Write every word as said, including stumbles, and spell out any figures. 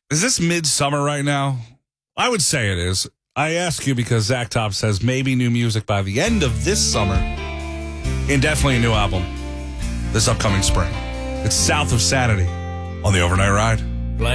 Is this midsummer right now? I would say it is. I ask you because Zach Top says maybe new music by the end of this summer and definitely a new album this upcoming spring. It's South of Sanity on the Overnight Ride.